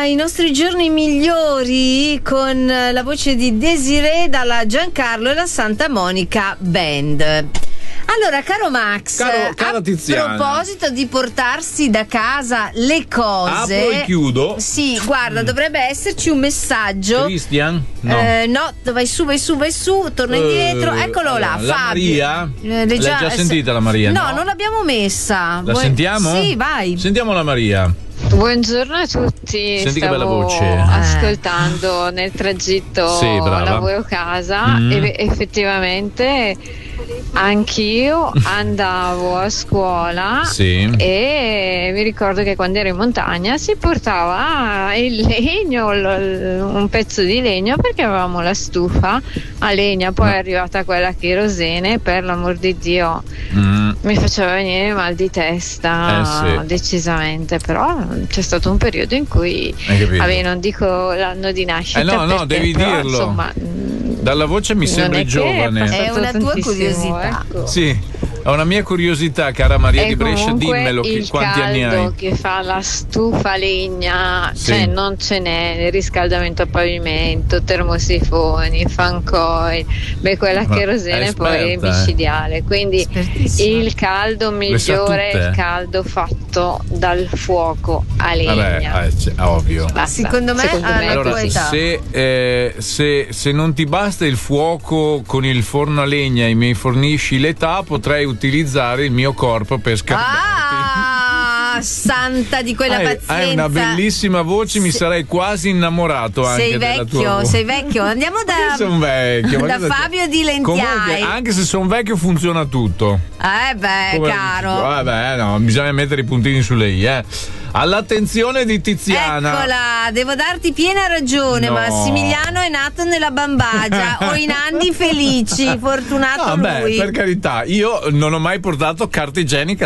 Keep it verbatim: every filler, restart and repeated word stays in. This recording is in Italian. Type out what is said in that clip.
i nostri giorni migliori con la voce di Desiree dalla Giancarlo e la Santa Monica Band. Allora, caro Max, Caro, cara a Tiziana, proposito di portarsi da casa le cose, apro e chiudo. Sì, guarda, dovrebbe esserci un messaggio. Christian? No. Eh, no, vai su, vai su, vai su, torna indietro. Eh, Eccolo là, la Fabio. Maria? Eh, L'hai già, già sentita la Maria? No, no? non l'abbiamo messa. La Vuoi... sentiamo? Sì, vai. Sentiamo la Maria. Buongiorno a tutti. Senti Stavo che bella voce. ascoltando nel tragitto Sì, brava. lavoro-casa Mm. e effettivamente anch'io andavo a scuola Sì. e mi ricordo che quando ero in montagna si portava il legno, l- un pezzo di legno, perché avevamo la stufa a legna, poi è arrivata quella cherosene, per l'amor di Dio. Mm. Mi faceva venire mal di testa, Eh, sì. decisamente, però c'è stato un periodo in cui, Hai capito? vabbè, non dico l'anno di nascita, Eh, no, no, perché, devi però, dirlo. insomma, mh, Dalla voce mi non sembri è che giovane. passato È una tua tantissimo, curiosità. ecco. Sì, è una mia curiosità, cara Maria E di Brescia, comunque dimmelo che, il quanti anni caldo hai? che fa la stufa legna, Sì. cioè non ce n'è, riscaldamento a pavimento, termosifoni, fancoil, beh, quella Ma cherosene è poi è esperta, eh. micidiale, quindi Espertissima. il caldo migliore è tutte. il caldo fatto dal fuoco a legna. Vabbè, eh, cioè, ovvio. Basta. Secondo me Secondo alla me è tua Allora, età. se, eh, se, se non ti basta il fuoco con il forno a legna e mi fornisci l'età, potrei utilizzare il mio corpo per scaldarti. Ah, santa di quella hai, pazienza. hai una bellissima voce, mi Se- sarei quasi innamorato anche Sei della tua vecchio, voce. sei vecchio. Andiamo da, Sono vecchio, ma da cosa c'è? Fabio di Comunque, Lentiai. anche se sono vecchio funziona tutto. Eh beh, Come caro. dico, Vabbè, no, bisogna mettere i puntini sulle i, eh. All'attenzione di Tiziana. Eccola, devo darti piena ragione. No. Massimiliano è nato nella Bambagia o in anni felici, fortunato No, beh, lui. per carità, io non ho mai portato carta igienica